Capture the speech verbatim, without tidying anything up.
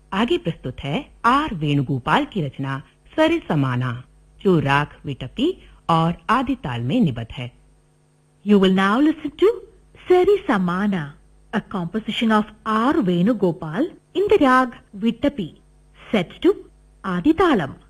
आगे प्रस्तुत है आर वेणुगोपाल की रचना सरि समाना, जो राग विटपी और आदि ताल में निबद्ध है। You will now listen to Sari Samana, a composition of R. Venugopal in the rag Vittapi, set to Adi Talam.